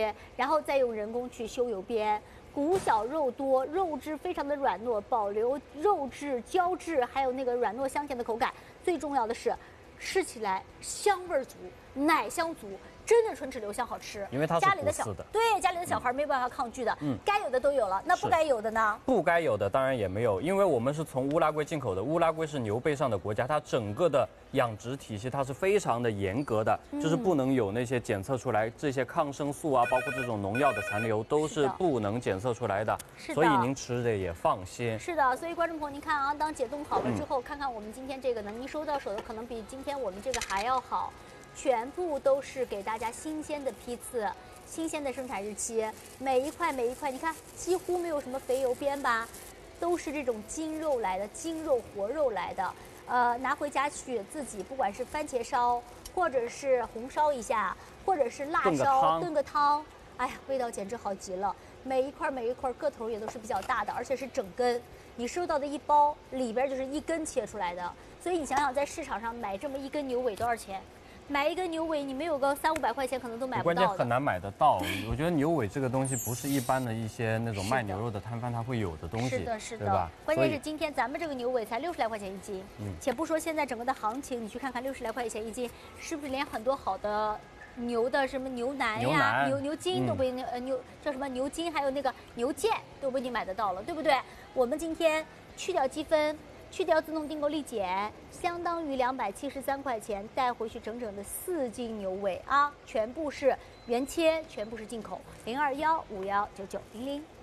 切，然后再用人工去修油边。骨小肉多，肉质非常的软糯，保留肉质、胶质，还有那个软糯香甜的口感。最重要的是，吃起来香味足，奶香足。真的唇齿留香好吃， 因为它是家里的小不对家里的小孩没办法抗拒的，该有的都有了，那不该有的呢？ 不该有的当然也没有，因为我们是从乌拉圭进口的，乌拉圭是牛背上的国家，它整个的养殖体系它是非常的严格的，就是不能有那些检测出来这些抗生素啊，包括这种农药的残留都是不能检测出来的，所以您吃的也放心。 是的，所以观众朋友您看啊，当解冻好了之后，看看我们今天这个呢，您收到手的可能比今天我们这个还要好。全部都是给大家新鲜的批次，新鲜的生产日期，每一块，你看几乎没有什么肥油边吧，都是这种精肉来的，精肉活肉来的。拿回家去自己，不管是番茄烧，或者是红烧一下，或者是辣烧炖个汤，哎呀，味道简直好极了。每一块个头也都是比较大的，而且是整根。你收到的一包里边就是一根切出来的，所以你想想，在市场上买这么一根牛尾多少钱？买一根牛尾，你没有个300-500块钱，可能都买不到的。 关键很难买得到。我觉得牛尾这个东西不是一般的一些那种卖牛肉的摊贩他会有的东西， 是的，是的， 对吧？ 关键是今天咱们这个牛尾才60来块钱一斤，且不说现在整个的行情，你去看看60来块钱一斤，是不是连很多好的牛的什么牛腩呀、牛筋都不一定，牛叫什么牛筋，还有那个牛腱都不一定买得到了，对不对？我们今天去掉积分。去掉自动订购立减，相当于273块钱，带回去整整的4斤牛尾啊！全部是原切，全部是进口。021519900。